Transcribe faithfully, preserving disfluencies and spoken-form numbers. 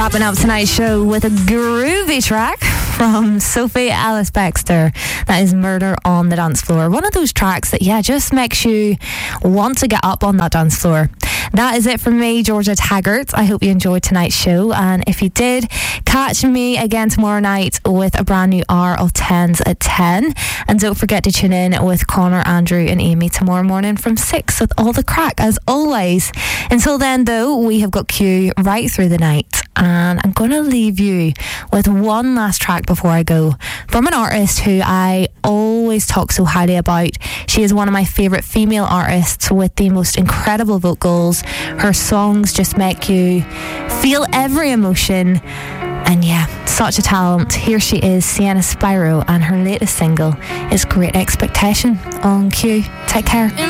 Wrapping up tonight's show with a groovy track from Sophie Ellis Bextor. That is Murder on the Dance Floor. One of those tracks that, yeah, just makes you want to get up on that dance floor. That is it from me, Georgia Taggart. I hope you enjoyed tonight's show, and if you did, catch me again tomorrow night with a brand new hour of tens at ten. And don't forget to tune in with Connor, Andrew and Amy tomorrow morning from six with all the crack as always. Until then though, we have got Q right through the night, and I'm going to leave you with one last track before I go, from an artist who I always talk so highly about. She is one of my favourite female artists with the most incredible vocals. Her songs just make you feel every emotion, and yeah, such a talent. Here she is, Sienna Spyro, and her latest single is Great Expectation on Q. Take care.